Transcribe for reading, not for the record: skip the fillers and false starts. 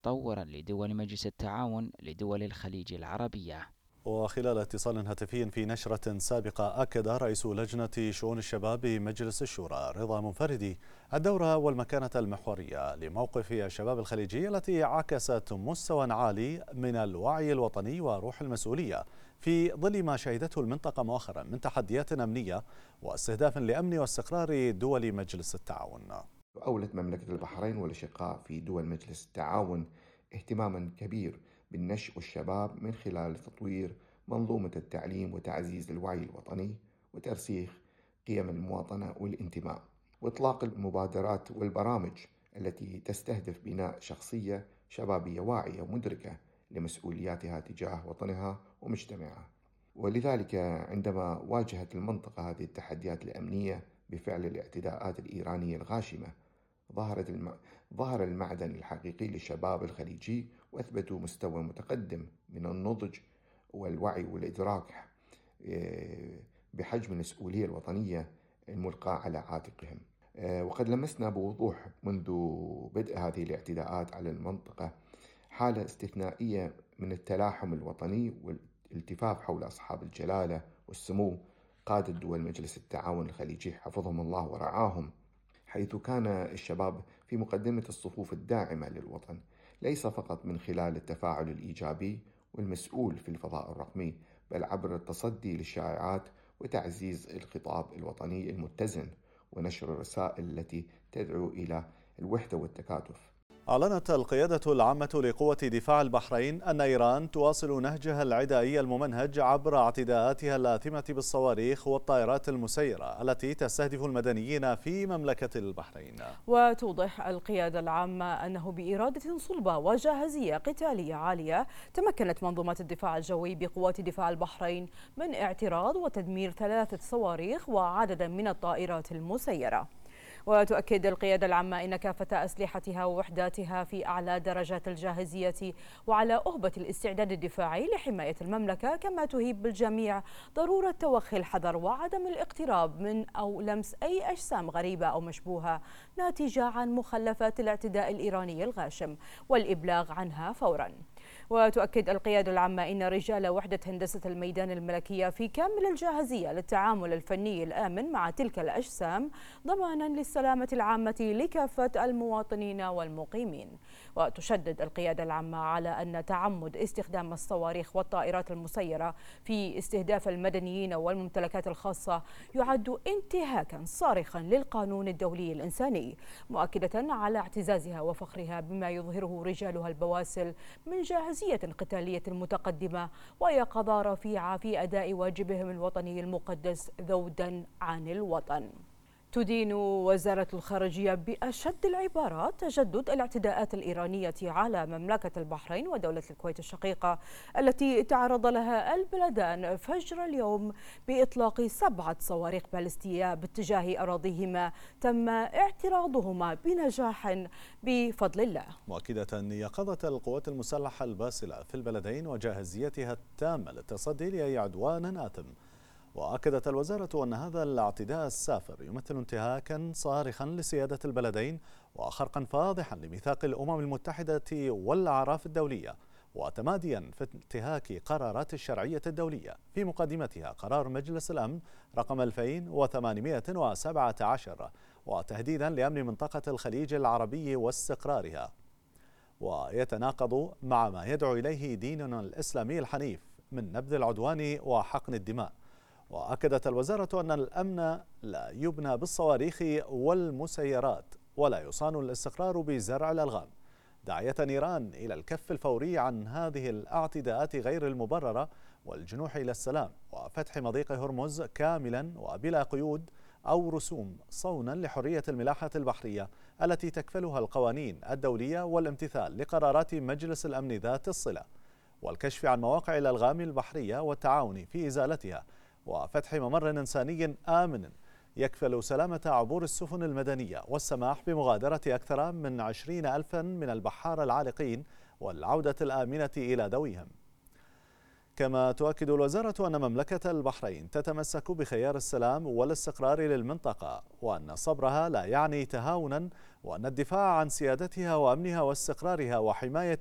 مطورا لدول مجلس التعاون لدول الخليج العربية. وخلال اتصال هاتفي في نشرة سابقة أكد رئيس لجنة شؤون الشباب بمجلس الشورى رضا منفردي الدور والمكانة المحورية لموقف الشباب الخليجي التي عكست مستوى عالي من الوعي الوطني وروح المسؤولية في ظل ما شهدته المنطقة مؤخرا من تحديات أمنية واستهداف لأمن واستقرار دول مجلس التعاون. أولت مملكة البحرين والأشقاء في دول مجلس التعاون اهتماما كبير بالنشء والشباب من خلال تطوير منظومة التعليم وتعزيز الوعي الوطني وترسيخ قيم المواطنة والانتماء، وإطلاق المبادرات والبرامج التي تستهدف بناء شخصية شبابية واعية ومدركة لمسؤولياتها تجاه وطنها ومجتمعها. ولذلك عندما واجهت المنطقة هذه التحديات الأمنية بفعل الاعتداءات الإيرانية الغاشمة ظهر المعدن الحقيقي للشباب الخليجي، وأثبتوا مستوى متقدم من النضج والوعي والإدراك بحجم المسؤولية الوطنية الملقاة على عاتقهم. وقد لمسنا بوضوح منذ بدء هذه الاعتداءات على المنطقة حالة استثنائية من التلاحم الوطني والالتفاف حول أصحاب الجلالة والسمو قادة دول مجلس التعاون الخليجي حفظهم الله ورعاهم، حيث كان الشباب في مقدمة الصفوف الداعمة للوطن، ليس فقط من خلال التفاعل الإيجابي والمسؤول في الفضاء الرقمي، بل عبر التصدي للشائعات وتعزيز الخطاب الوطني المتزن ونشر الرسائل التي تدعو إلى الوحدة والتكاتف. أعلنت القيادة العامة لقوة دفاع البحرين أن إيران تواصل نهجها العدائي الممنهج عبر اعتداءاتها الآثمة بالصواريخ والطائرات المسيرة التي تستهدف المدنيين في مملكة البحرين. وتوضح القيادة العامة أنه بإرادة صلبة وجاهزية قتالية عالية تمكنت منظومات الدفاع الجوي بقوات دفاع البحرين من اعتراض وتدمير 3 صواريخ وعددا من الطائرات المسيرة. وتؤكد القيادة العامة أن كافة أسلحتها ووحداتها في أعلى درجات الجاهزية وعلى أهبة الاستعداد الدفاعي لحماية المملكة، كما تهيب بالجميع ضرورة توخي الحذر وعدم الاقتراب من أو لمس أي أجسام غريبة أو مشبوهة ناتجة عن مخلفات الاعتداء الإيراني الغاشم والإبلاغ عنها فوراً. وتؤكد القيادة العامة أن رجال وحدة هندسة الميدان الملكية في كامل الجاهزية للتعامل الفني الآمن مع تلك الأجسام ضمانا للسلامة العامة لكافة المواطنين والمقيمين. وتشدد القيادة العامة على أن تعمد استخدام الصواريخ والطائرات المسيرة في استهداف المدنيين والممتلكات الخاصة يعد انتهاكا صارخا للقانون الدولي الإنساني، مؤكدة على اعتزازها وفخرها بما يظهره رجالها البواسل من جاهزية قتالية متقدمة ويقظة رفيعة في أداء واجبهم الوطني المقدس ذودا عن الوطن. تدين وزارة الخارجية بأشد العبارات تجدد الاعتداءات الإيرانية على مملكة البحرين ودولة الكويت الشقيقة التي تعرض لها البلدان فجر اليوم بإطلاق 7 صواريخ باليستية باتجاه أراضيهما تم اعتراضهما بنجاح بفضل الله. مؤكدة يقظة القوات المسلحة الباسلة في البلدين وجاهزيتها التامة للتصدي لأي عدوان آثم. وأكدت الوزارة أن هذا الاعتداء السافر يمثل انتهاكا صارخا لسيادة البلدين وخرقا فاضحا لميثاق الأمم المتحدة والأعراف الدولية، وتماديا في انتهاك قرارات الشرعية الدولية في مقدمتها قرار مجلس الأمن رقم 2817 وتهديدا لأمن منطقة الخليج العربي واستقرارها، ويتناقض مع ما يدعو إليه ديننا الإسلامي الحنيف من نبذ العدوان وحقن الدماء. وأكدت الوزارة أن الأمن لا يبنى بالصواريخ والمسيرات ولا يصان الاستقرار بزرع الألغام، داعية إيران إلى الكف الفوري عن هذه الاعتداءات غير المبررة والجنوح إلى السلام وفتح مضيق هرمز كاملا وبلا قيود أو رسوم صونا لحرية الملاحة البحرية التي تكفلها القوانين الدولية والامتثال لقرارات مجلس الأمن ذات الصلة، والكشف عن مواقع الألغام البحرية والتعاون في إزالتها، وفتح ممر إنساني آمن يكفل سلامة عبور السفن المدنية والسماح بمغادرة أكثر من 20,000 من البحارة العالقين والعودة الآمنة إلى ذويهم. كما تؤكد الوزارة أن مملكة البحرين تتمسك بخيار السلام والاستقرار للمنطقة، وأن صبرها لا يعني تهاونا، وأن الدفاع عن سيادتها وأمنها واستقرارها وحماية